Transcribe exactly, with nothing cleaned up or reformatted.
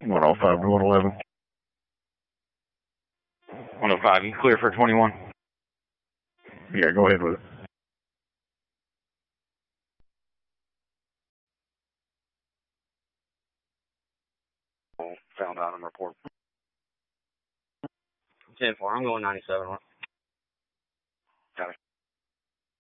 one oh five to one eleven. one oh five, you clear for twenty-one? Yeah, go ahead with it. Found out and report. ten four, I'm going ninety-seven.